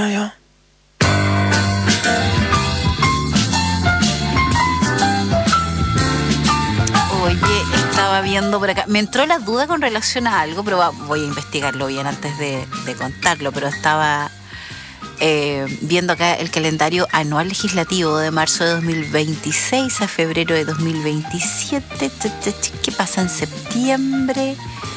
calendario. Oye, estaba viendo por acá. Me entró la duda con relación a algo, pero voy a investigarlo bien antes de contarlo. Pero estaba viendo acá el calendario anual legislativo de marzo de 2026 a febrero de 2027. ¿Qué pasa en septiembre?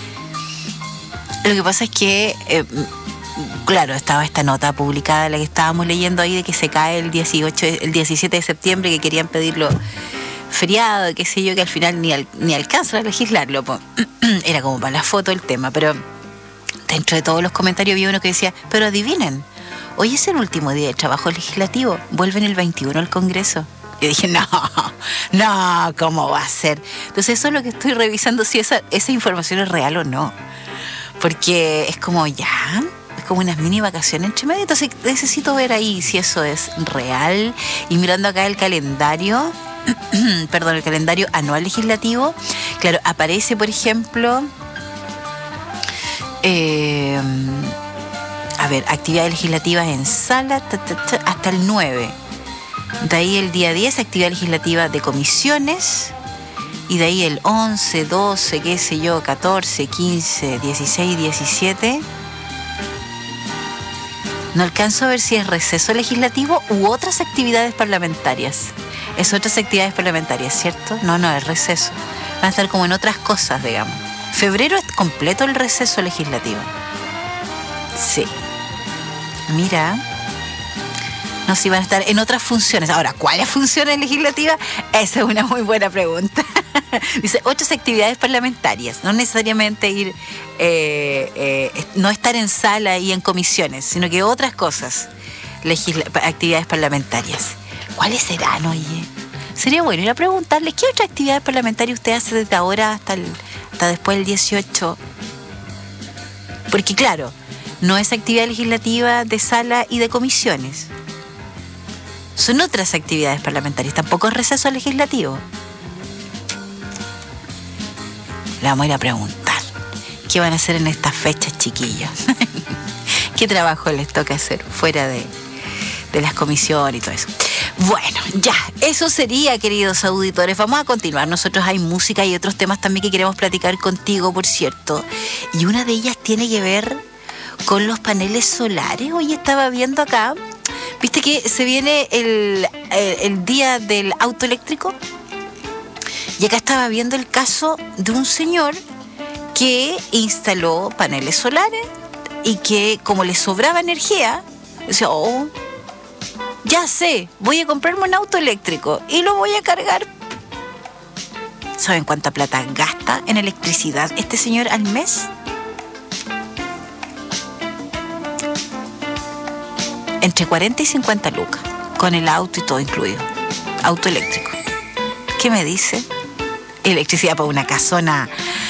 Lo que pasa es que, claro, estaba esta nota publicada, la que estábamos leyendo ahí, de que se cae el 17 de septiembre, que querían pedirlo feriado, qué sé yo, que al final ni alcanzan a legislarlo. Era como para la foto el tema, pero dentro de todos los comentarios había uno que decía, pero adivinen, hoy es el último día de trabajo legislativo, vuelven el 21 al Congreso. Yo dije, no, ¿cómo va a ser? Entonces eso es lo que estoy revisando, si esa información es real o no. Porque es como es como unas mini vacaciones entre medio. Entonces necesito ver ahí si eso es real. Y mirando acá el calendario, el calendario anual legislativo, claro, aparece, por ejemplo, actividades legislativas en sala hasta el 9. De ahí el día 10, actividad legislativa de comisiones. Y de ahí el 11, 12, qué sé yo, 14, 15, 16, 17. No alcanzo a ver si es receso legislativo u otras actividades parlamentarias. Es otras actividades parlamentarias, ¿cierto? No, es receso. Van a estar como en otras cosas, digamos. Febrero es completo el receso legislativo. Sí. Mira. No, si van a estar en otras funciones. Ahora, ¿cuáles funciones legislativas? Esa es una muy buena pregunta. Dice, otras actividades parlamentarias. No necesariamente ir, no estar en sala y en comisiones, sino que otras cosas, actividades parlamentarias. ¿Cuáles serán, oye? Sería bueno ir a preguntarles, ¿qué otra actividad parlamentaria usted hace desde ahora hasta después del 18? Porque claro, no es actividad legislativa de sala y de comisiones. Son otras actividades parlamentarias, tampoco es receso legislativo. Le vamos a ir a preguntar qué van a hacer en estas fechas, chiquillos. ¿Qué trabajo les toca hacer fuera de las comisiones y todo eso? Bueno, ya, eso sería, queridos auditores. Vamos a continuar. Nosotros hay música y otros temas también que queremos platicar contigo, por cierto. Y una de ellas tiene que ver con los paneles solares. Hoy estaba viendo acá, ¿viste que se viene el día del auto eléctrico? Y acá estaba viendo el caso de un señor que instaló paneles solares y que, como le sobraba energía, decía, ya sé, voy a comprarme un auto eléctrico y lo voy a cargar. ¿Saben cuánta plata gasta en electricidad este señor al mes? Entre 40 y 50 lucas, con el auto y todo incluido. Auto eléctrico. ¿Qué me dice? Electricidad para una casona